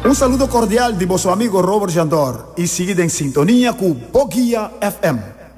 Un saludo cordial de vuestro amigo Robert Jandor y sigue en sintonía con Bogia FM.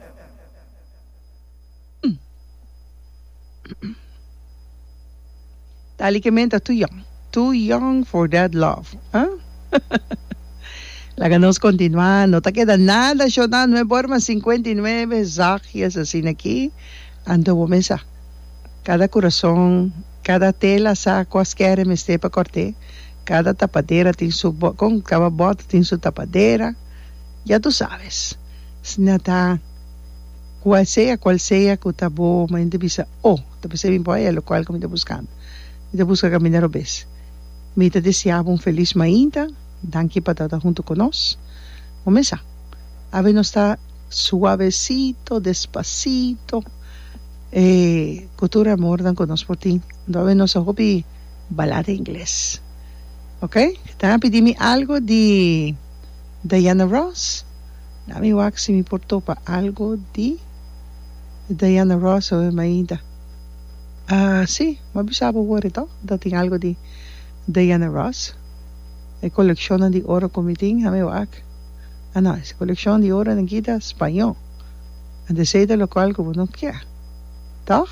Dali que menta, too young for that love. ¿Ah? La que nos continúa, no te queda nada, yo no me forma 59 zagias así aquí, ando bomesa. Cada corazón, cada tela sa cualquiera me esté para corte, cada tapadera tiene su con cada bota tiene su tapadera, ya tú sabes. Nata, cual sea que te bo, me indivisa, te pensé bien por ahí, lo cual que me está buscando. Me está buscando caminar vez. Me te deseaba un feliz mainda. Danke para estar junto con nosotros. Comienza. A ver, nos está suavecito, despacito. Cultura amor, dan con nosotros por ti. A ver, nos hobby balada inglés. ¿Ok? Están a pedirme algo de Diana Ross. Dame wax si me importó para algo de Diana Ross o de Maída. Sí, me avisaba ahorita. Tiene algo de Diana Ross. Colección de oro comitín, ame wak. No, es colección de oro en guita español. En de sede local como no quiera. Toch?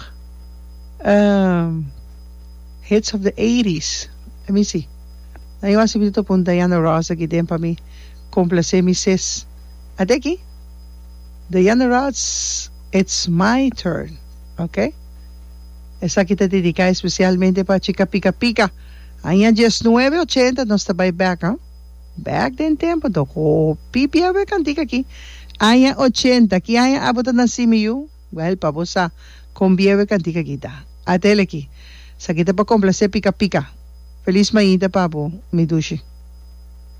Hits of the 80s. Let me see. Nou, yo así visto por Diana Ross aquí den para mí complacer mis ses. Adeki? Diana Ross, it's my turn. Okay? Esa aquí te dedica especialmente para chica pica pica. Aña 1980 no está back, ¿eh? Back den tempo, do pipi a ver cantica aquí. Aña 80, aquí aña abota na simiyu. Well, pabosa, con bieve cantica aquí ta. Atele aquí. Sakita pa complacer pica pica. Feliz mañana, papo, mi dushi.